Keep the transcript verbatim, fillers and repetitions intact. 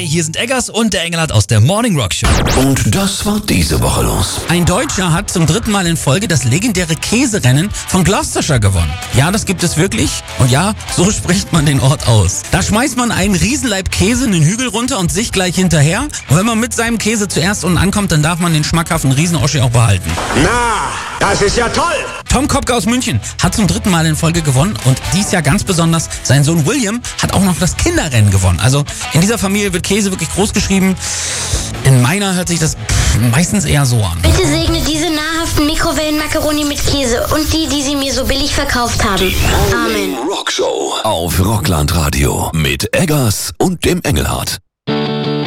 Hi, hier sind Eggers und der Engelhardt aus der Morning Rock Show. Und das war diese Woche los. Ein Deutscher hat zum dritten Mal in Folge das legendäre Käserennen von Gloucestershire gewonnen. Ja, das gibt es wirklich. Und ja, so spricht man den Ort aus. Da schmeißt man einen Riesenleib Käse einen Hügel runter und sich gleich hinterher. Und wenn man mit seinem Käse zuerst unten ankommt, dann darf man den schmackhaften Riesenoschi auch behalten. Na, das ist ja toll. Tom Kopke aus München hat zum dritten Mal in Folge gewonnen und dies Jahr ganz besonders, sein Sohn William hat auch noch das Kinderrennen gewonnen. Also in dieser Familie wird Käse wirklich groß geschrieben. In meiner hört sich das meistens eher so an. Bitte segne diese nahrhaften Mikrowellenmakaroni mit Käse und die, die sie mir so billig verkauft haben. Amen. Rockshow auf Rockland Radio mit Eggers und dem Engelhardt.